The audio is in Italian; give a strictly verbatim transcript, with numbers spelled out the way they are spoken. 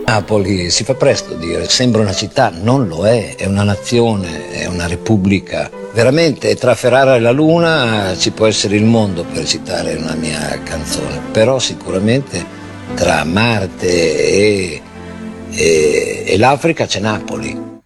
Napoli si fa presto a dire, sembra una città, non lo è, è una nazione, è una repubblica. Veramente tra Ferrara e la Luna ci può essere il mondo, per citare una mia canzone, però sicuramente tra Marte e, e, e l'Africa c'è Napoli.